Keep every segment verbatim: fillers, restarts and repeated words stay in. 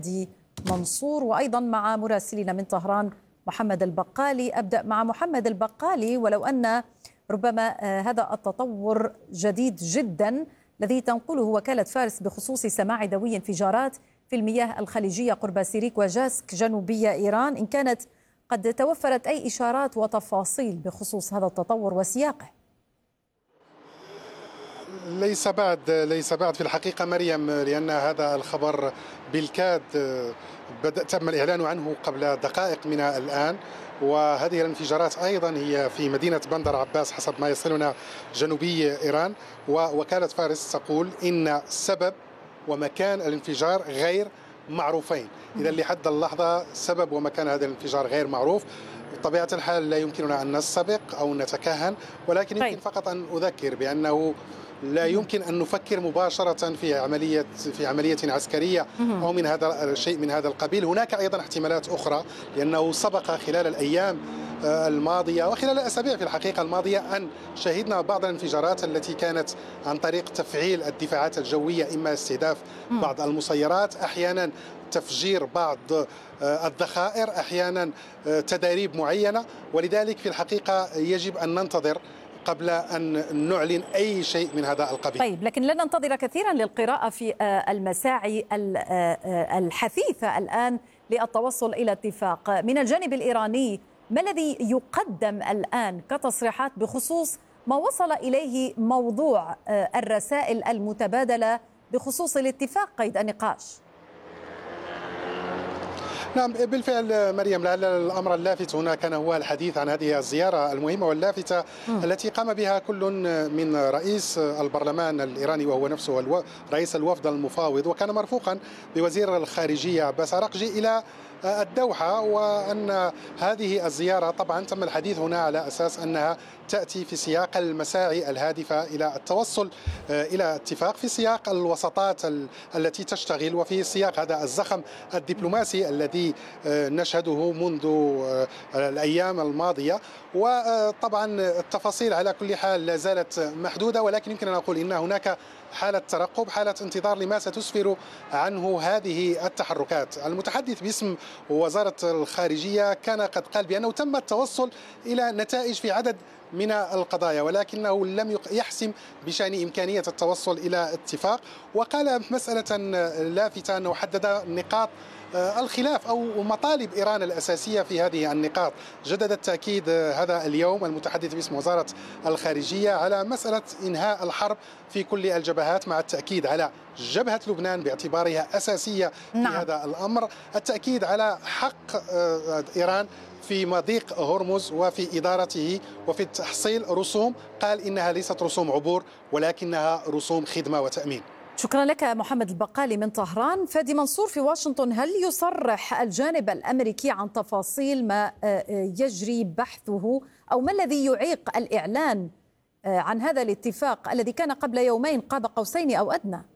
فادي منصور، وأيضا مع مراسلنا من طهران محمد البقالي. أبدأ مع محمد البقالي، ولو أن ربما هذا التطور جديد جدا الذي تنقله وكالة فارس بخصوص سماع دوي انفجارات في المياه الخليجية قرب سيريك وجاسك جنوبية إيران، إن كانت قد توفرت أي إشارات وتفاصيل بخصوص هذا التطور وسياقه؟ ليس بعد ليس بعد في الحقيقة مريم، لأن هذا الخبر بالكاد بدأ تم الإعلان عنه قبل دقائق من الآن، وهذه الانفجارات أيضا هي في مدينة بندر عباس حسب ما يصلنا جنوبي إيران. ووكالة فارس تقول إن سبب ومكان الانفجار غير معروفين. إذا لحد اللحظة سبب ومكان هذا الانفجار غير معروف. بطبيعة الحال لا يمكننا أن نستبق أو نتكهن، ولكن يمكن فقط أن أذكر بأنه لا يمكن أن نفكر مباشرة في عملية في عملية عسكرية أو من هذا الشيء من هذا القبيل. هناك أيضا احتمالات أخرى، لأنه سبق خلال الأيام الماضية وخلال الأسابيع في الحقيقة الماضية أن شهدنا بعض الانفجارات التي كانت عن طريق تفعيل الدفاعات الجوية، إما استهداف بعض المسيرات، أحيانا تفجير بعض الذخائر، أحيانا تداريب معينة. ولذلك في الحقيقة يجب أن ننتظر قبل أن نعلن أي شيء من هذا القبيل. طيب، لكن لن ننتظر كثيرا للقراءة في المساعي الحثيثة الآن للتوصل إلى اتفاق من الجانب الإيراني. ما الذي يقدم الآن كتصريحات بخصوص ما وصل إليه موضوع الرسائل المتبادلة بخصوص الاتفاق قيد النقاش؟ نعم بالفعل مريم، لعل الأمر اللافت هنا كان هو الحديث عن هذه الزيارة المهمة واللافتة م. التي قام بها كل من رئيس البرلمان الإيراني وهو نفسه رئيس الوفد المفاوض، وكان مرفوقا بوزير الخارجية عباس عراقجي إلى الدوحة. وأن هذه الزيارة طبعا تم الحديث هنا على أساس أنها تأتي في سياق المساعي الهادفة إلى التوصل إلى اتفاق، في سياق الوساطات التي تشتغل، وفي سياق هذا الزخم الدبلوماسي الذي نشهده منذ الأيام الماضية. وطبعا التفاصيل على كل حال لا زالت محدودة، ولكن يمكن أن نقول إن هناك حالة ترقب، حالة انتظار لما ستسفر عنه هذه التحركات. المتحدث باسم وزارة الخارجية كان قد قال بأنه تم التوصل إلى نتائج في عدد من القضايا، ولكنه لم يحسم بشأن إمكانية التوصل إلى اتفاق. وقال مسألة لافتة أنه حدد نقاط الخلاف أو مطالب إيران الأساسية في هذه النقاط. جدد التأكيد هذا اليوم المتحدث باسم وزارة الخارجية على مسألة إنهاء الحرب في كل الجبهات، مع التأكيد على جبهة لبنان باعتبارها أساسية في نعم. هذا الأمر، التأكيد على حق إيران في مضيق هرمز وفي إدارته وفي تحصيل رسوم. قال إنها ليست رسوم عبور ولكنها رسوم خدمة وتأمين. شكرا لك محمد البقالي من طهران. فادي منصور في واشنطن، هل يصرح الجانب الأمريكي عن تفاصيل ما يجري بحثه أو ما الذي يعيق الإعلان عن هذا الاتفاق الذي كان قبل يومين قاب قوسين أو أدنى؟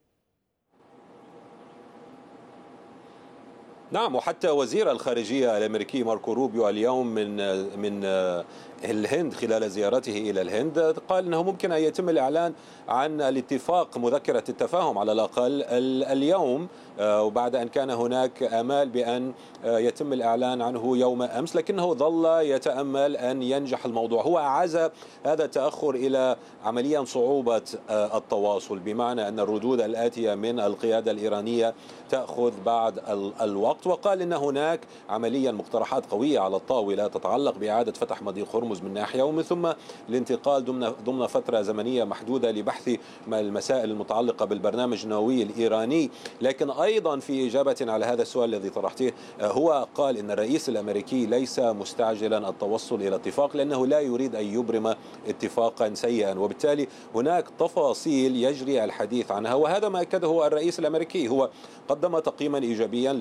نعم، وحتى وزير الخارجية الأمريكي ماركو روبيو اليوم من من الهند خلال زيارته إلى الهند قال أنه ممكن أن يتم الإعلان عن الاتفاق، مذكرة التفاهم على الأقل اليوم، وبعد أن كان هناك آمال بأن يتم الإعلان عنه يوم أمس، لكنه ظل يتأمل أن ينجح الموضوع. هو أعاز هذا التأخر إلى عمليا صعوبة التواصل، بمعنى أن الردود الآتية من القيادة الإيرانية تأخذ بعض الوقت. وقال إن هناك عمليا مقترحات قوية على الطاولة تتعلق بإعادة فتح مضيق هرمز من ناحية، ومن ثم الانتقال ضمن ضمن فترة زمنية محدودة لبحث المسائل المتعلقة بالبرنامج النووي الإيراني. لكن أيضا في إجابة على هذا السؤال الذي طرحته، هو قال إن الرئيس الأمريكي ليس مستعجلا التوصل إلى اتفاق، لأنه لا يريد أن يبرم اتفاقا سيئا، وبالتالي هناك تفاصيل يجري الحديث عنها، وهذا ما أكده الرئيس الأمريكي. هو قدم تقييما إيجابيا للمفاوضات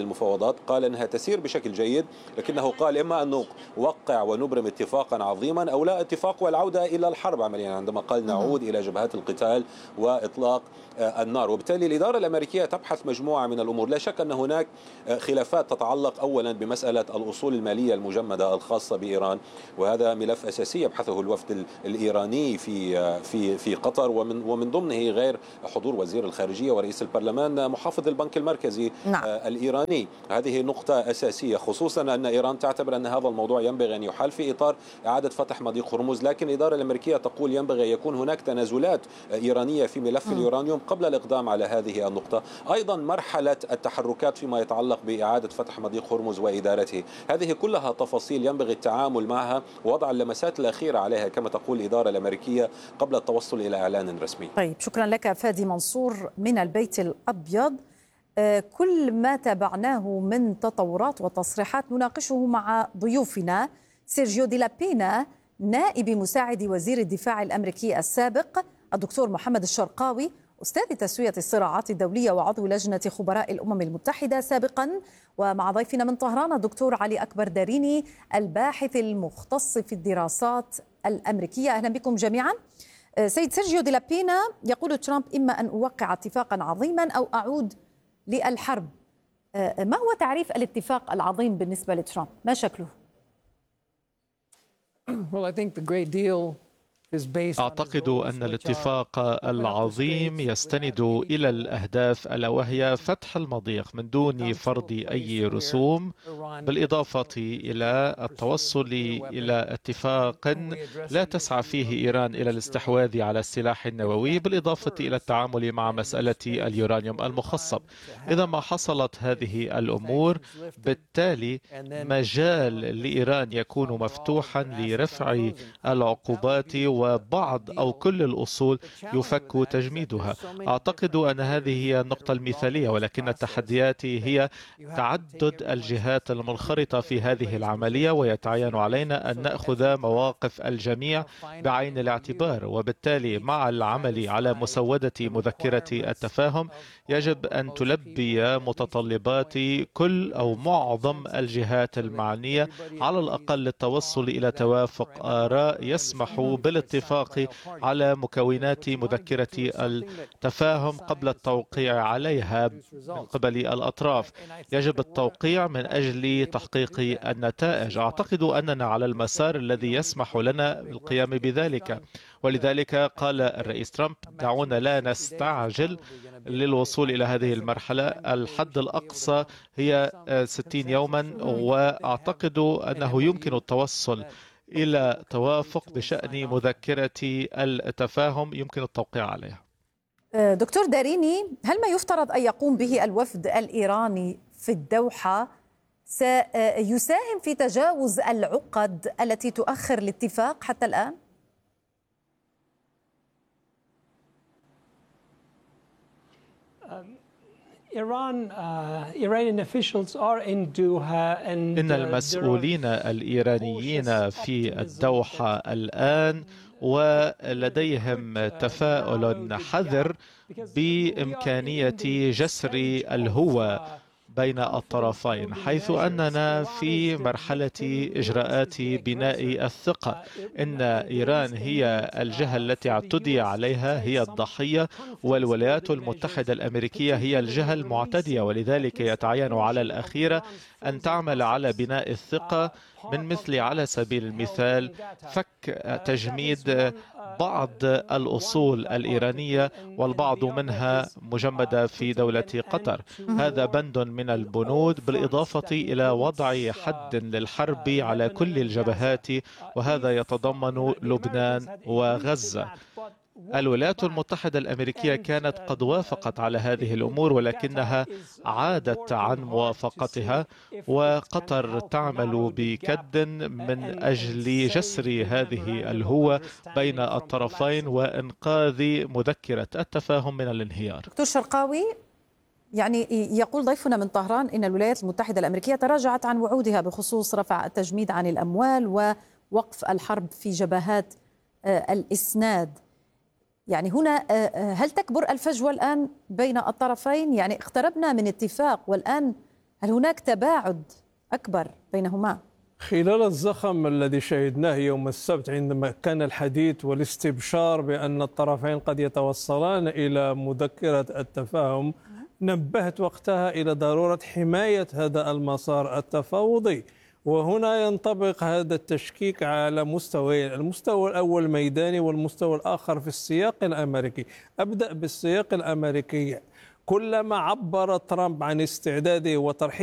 المفاوضات، قال أنها تسير بشكل جيد، لكنه قال إما أن نوقع ونبرم اتفاقا عظيما أو لا اتفاق والعودة إلى الحرب عمليا، عندما قال نعود إلى جبهات القتال وإطلاق النار. وبالتالي الإدارة الأمريكية تبحث مجموعة من الأمور. لا شك أن هناك خلافات تتعلق أولا بمسألة الأصول المالية المجمدة الخاصة بإيران، وهذا ملف أساسي يبحثه الوفد الإيراني في في في قطر، ومن ومن ضمنه غير حضور وزير الخارجية ورئيس البرلمان محافظ البنك المركزي نعم. الإيراني. هذه نقطة أساسية، خصوصا أن إيران تعتبر أن هذا الموضوع ينبغي أن يحل في إطار إعادة فتح مضيق هرمز، لكن الإدارة الأمريكية تقول ينبغي يكون هناك تنازلات إيرانية في ملف م. اليورانيوم قبل الإقدام على هذه النقطة. أيضا مرحلة التحركات فيما يتعلق بإعادة فتح مضيق هرمز وإدارته، هذه كلها تفاصيل ينبغي التعامل معها ووضع اللمسات الأخيرة عليها كما تقول الإدارة الأمريكية قبل التوصل إلى إعلان رسمي. طيب، شكرا لك فادي منصور من البيت الأبيض. كل ما تابعناه من تطورات وتصريحات نناقشه مع ضيوفنا. سيرجيو دي لابينا نائب مساعد وزير الدفاع الأمريكي السابق، الدكتور محمد الشرقاوي أستاذ تسوية الصراعات الدولية وعضو لجنة خبراء الأمم المتحدة سابقا، ومع ضيفنا من طهران الدكتور علي أكبر داريني الباحث المختص في الدراسات الأمريكية. أهلا بكم جميعا. سيد سيرجيو دي لابينا، يقول ترامب إما أن أوقع اتفاقا عظيما أو أعود للحرب. ما هو تعريف الاتفاق العظيم بالنسبة لترامب؟ ما شكله؟ Well, I think the great deal أعتقد أن الاتفاق العظيم يستند إلى الأهداف ألا وهي فتح المضيق من دون فرض أي رسوم، بالإضافة إلى التوصل إلى اتفاق لا تسعى فيه إيران إلى الاستحواذ على السلاح النووي، بالإضافة إلى التعامل مع مسألة اليورانيوم المخصب. إذا ما حصلت هذه الأمور بالتالي مجال لإيران يكون مفتوحا لرفع العقوبات وبعض أو كل الأصول يفك تجميدها. أعتقد أن هذه هي النقطة المثالية، ولكن التحديات هي تعدد الجهات المنخرطة في هذه العملية، ويتعين علينا أن نأخذ مواقف الجميع بعين الاعتبار. وبالتالي مع العمل على مسودة مذكرة التفاهم يجب أن تلبي متطلبات كل أو معظم الجهات المعنية، على الأقل للتوصل إلى توافق آراء يسمح بالاتفاق على مكونات مذكرة التفاهم قبل التوقيع عليها من قبل الأطراف. يجب التوقيع من أجل تحقيق النتائج. أعتقد أننا على المسار الذي يسمح لنا بالقيام بذلك، ولذلك قال الرئيس ترامب دعونا لا نستعجل للوصول إلى هذه المرحلة. الحد الأقصى هي ستين يوما، وأعتقد أنه يمكن التوصل إلى توافق بشأن مذكرة التفاهم يمكن التوقيع عليها. دكتور داريني، هل ما يفترض أن يقوم به الوفد الإيراني في الدوحة سيساهم في تجاوز العقد التي تؤخر الاتفاق حتى الآن؟ إن المسؤولين الإيرانيين في الدوحة الآن ولديهم تفاؤل حذر بإمكانية جسر الهوى بين الطرفين، حيث أننا في مرحلة إجراءات بناء الثقة. إن إيران هي الجهة التي اعتدي عليها، هي الضحية، والولايات المتحدة الأمريكية هي الجهة المعتدية، ولذلك يتعين على الأخيرة أن تعمل على بناء الثقة من مثل على سبيل المثال فك تجميد بعض الأصول الإيرانية والبعض منها مجمدة في دولة قطر. هذا بند من البنود، بالإضافة إلى وضع حد للحرب على كل الجبهات، وهذا يتضمن لبنان وغزة. الولايات المتحدة الأمريكية كانت قد وافقت على هذه الأمور، ولكنها عادت عن موافقتها، وقطر تعمل بكد من أجل جسر هذه الهوة بين الطرفين وإنقاذ مذكرة التفاهم من الانهيار. دكتور شرقاوي، يعني يقول ضيفنا من طهران إن الولايات المتحدة الأمريكية تراجعت عن وعودها بخصوص رفع التجميد عن الأموال ووقف الحرب في جبهات الإسناد. يعني هنا هل تكبر الفجوة الآن بين الطرفين؟ يعني اقتربنا من اتفاق، والآن هل هناك تباعد أكبر بينهما؟ خلال الزخم الذي شهدناه يوم السبت عندما كان الحديث والاستبشار بأن الطرفين قد يتوصلان إلى مذكرة التفاهم، نبهت وقتها إلى ضرورة حماية هذا المسار التفاوضي. وهنا ينطبق هذا التشكيك على مستويين، المستوى الأول ميداني والمستوى الآخر في السياق الأمريكي. أبدأ بالسياق الأمريكي. كلما عبر ترامب عن استعداده وترحيب